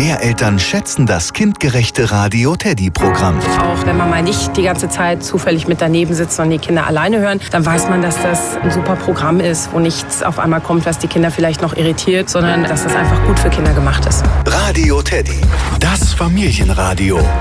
Mehr Eltern schätzen das kindgerechte Radio Teddy-Programm. Auch wenn man mal nicht die ganze Zeit zufällig mit daneben sitzt und die Kinder alleine hören, dann weiß man, dass das ein super Programm ist, wo nichts auf einmal kommt, was die Kinder vielleicht noch irritiert, sondern dass das einfach gut für Kinder gemacht ist. Radio Teddy, das Familienradio.